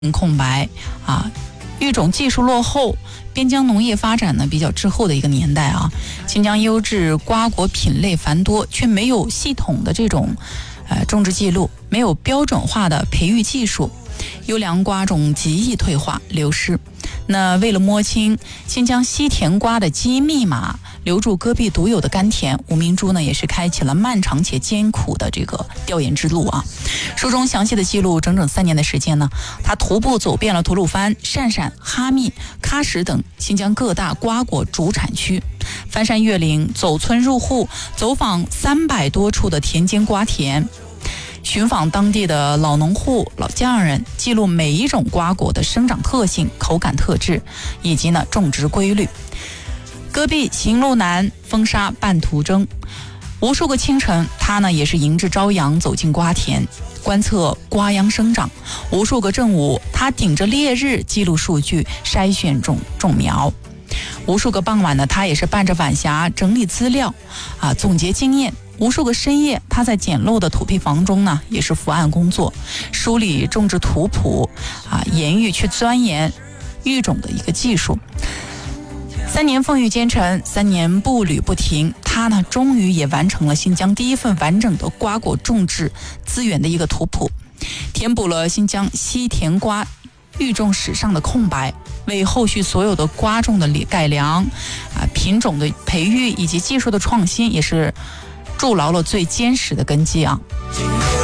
空白啊，育种技术落后，边疆农业发展呢比较滞后的一个年代啊。新疆优质瓜果品类繁多，却没有系统的这种种植记录，没有标准化的培育技术，优良瓜种极易退化流失。那为了摸清新疆西甜瓜的基因密码，留住戈壁独有的甘甜，吴明珠呢也是开启了漫长且艰苦的这个调研之路啊。书中详细的记录整整3年的时间呢，他徒步走遍了吐鲁番、鄯善、哈密、喀什等新疆各大瓜果主产区，翻山越岭，走村入户，走访300多处的田间瓜田，寻访当地的老农户、老匠人，记录每一种瓜果的生长特性、口感特质，以及呢种植规律。戈壁行路难，风沙半途征。无数个清晨，他呢也是迎着朝阳走进瓜田，观测瓜秧生长；无数个正午，他顶着烈日记录数据，筛选种苗；无数个傍晚呢，他也是伴着晚霞整理资料总结经验；无数个深夜，他在简陋的土坯房中呢，也是伏案工作，梳理种植图谱言语去钻研育种的一个技术。3年风雨兼程，3年步履不停，他呢终于也完成了新疆第一份完整的瓜果种植资源的一个图谱，填补了新疆西甜瓜育种史上的空白，为后续所有的瓜种的改良品种的培育以及技术的创新也是筑牢了最坚实的根基啊。